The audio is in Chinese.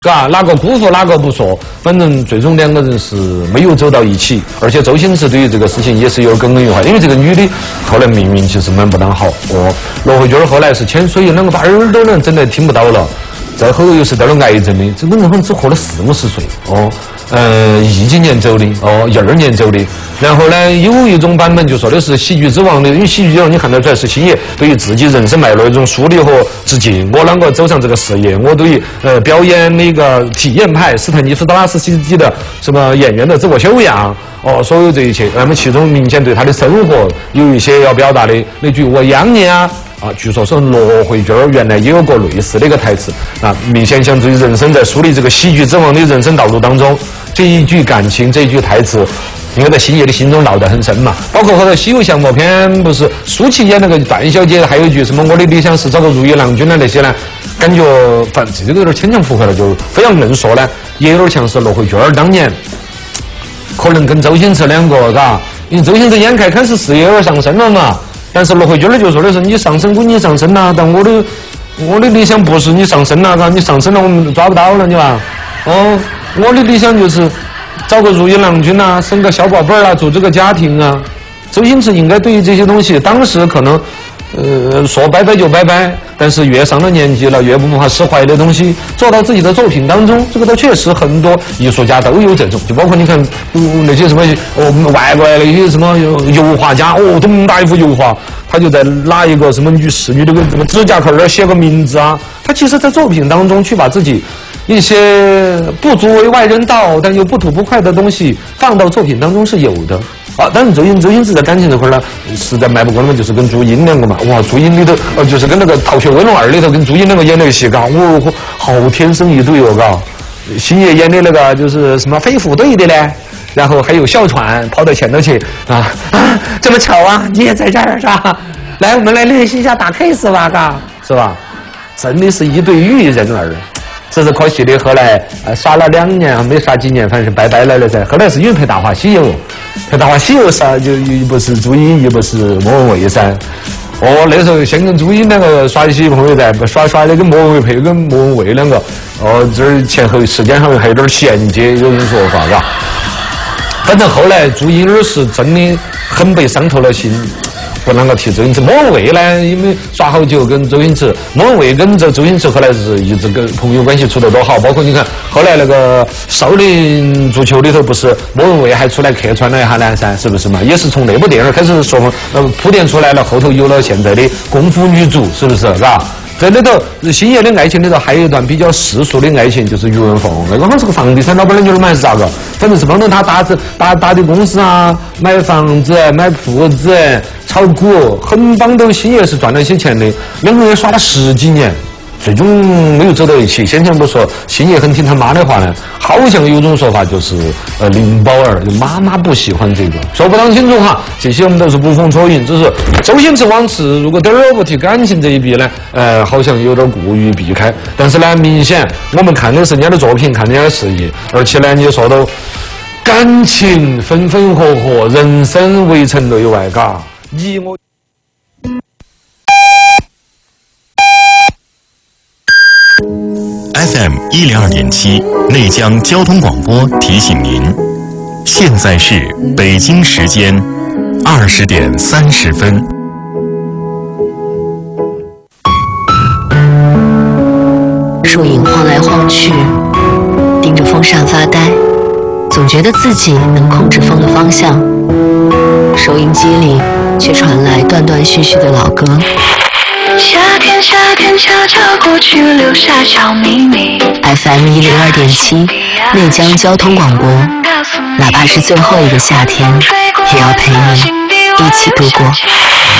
嘎，哪个辜负哪个不说，反正最终两个人是没有走到一起，而且周星驰对于这个事情也是有耿耿于怀，因为这个女的后来命运其实蛮不当好哦。罗慧娟后来是潜水，两个把耳朵呢整得听不到了，再后又是得了癌症的，这个人好像只活了40-50岁哦。10几年走的哦，12年走的。然后呢，有一种版本就说的是喜剧之王的，因为喜剧之王你看得出来是星爷对于自己人生脉络一种梳理和致敬。我啷个走上这个事业？我对于表演那个体验派斯坦尼斯特拉斯基的什么演员的自我修养哦，所有这一切，那么其中明显对他的生活有一些要表达的那句“我养你啊”。据说是罗慧娟原来也有过类似的一个台词啊，明显想对人生在梳理这个喜剧之王的人生道路当中，这一句感情，这一句台词，应该在星爷的心中烙得很深嘛。包括后来《西游降魔篇》，不是舒淇演那个段小姐，还有一句什么“我的理想是找个如意郎君”的那些呢，感觉反正这个有点牵强附会了，就非要硬说呢，也有点像是罗慧娟当年可能跟周星驰两个，嘎，因为周星驰眼看是事业有点上升了嘛。但是罗慧娟呢就说的是你上升归你上升啦，但我的理想不是你上升啦，你上升了我们抓不到了，你吧？哦，我的理想就是找个如意郎君啊，生个小宝贝啊，组织个家庭啊。周星驰应该对于这些东西，当时可能说拜拜就拜拜，但是越上了年纪了，越不怕释怀的东西，做到自己的作品当中，这个倒确实很多艺术家都有这种，就包括你看那些什么外国那些什么油画家这么大一幅油画，他就在拿一个什么侍女的什么指甲壳那写个名字啊，他其实在作品当中去把自己一些不足为外人道但又不吐不快的东西放到作品当中是有的。当然周星驰在感情这块呢，实在迈不过了嘛，就是跟朱茵两个嘛，哇，朱茵里头就是跟那个《逃学威龙2》里头跟朱茵两个演那个戏，嘎，好天生一对哦，嘎。星爷演的那个就是什么飞虎队的嘞，然后还有哮喘跑到前头去这么巧啊，你也在这儿是吧？来，我们来练习一下打 case 吧，嘎，是吧？真的是一对玉人儿。只是可惜的，后来耍了2年，没耍几年，反正是拜拜了噻。后来是因为拍《大话西游》，拍《大话西游》啥就一不是朱茵，一不是莫文蔚噻。那时候先跟朱茵两个耍一起朋友在，耍的跟莫文蔚配跟莫文蔚两个，这儿前后时间上还有点衔接，有种说法，是吧？反正后来朱茵儿是真的很被伤透了心。不啷个提周星驰，莫文蔚呢，因为耍好久跟周星驰，莫文蔚跟周星驰后来是一直跟朋友关系处得多好，包括你看后来那个少林足球里头不是莫文蔚还出来客串了一下呢噻，是不是嘛？也是从那部电影开始说铺垫出来了，后头有了现在的功夫女主，是不是？嘎。在里头，星爷的爱情里头还有一段比较世俗的爱情，就是于文凤，那个好像是个房地产老板的女儿嘛，还是咋个？反正是帮着他打的公司啊，买房子、买铺子、炒股，很帮到星爷是赚了一些钱的。两个人耍了10几年，最终没有走到一起。先前不说星爷很听他妈的话呢，好像有种说法就是林宝儿妈妈不喜欢这个，说不当清楚哈。这些我们都是捕风捉影，只是周星驰往事如果点儿不提感情这一笔呢，好像有点过于避开。但是呢，明显我们看的是人家的作品，看人家的事业，而且呢，你说到感情分分合合，人生围城内外，嘎，你我。 FM 102.7内江交通广播提醒您，现在是北京时间20点30分。 树影晃来晃去，盯着风扇发呆，总觉得自己能控制风的方向。收音机里却传来断断续续的老歌。 夏天悄悄过去，留下小秘密。 FM 102.7内江交通广播，哪怕是最后一个夏天，也要陪你一起度过。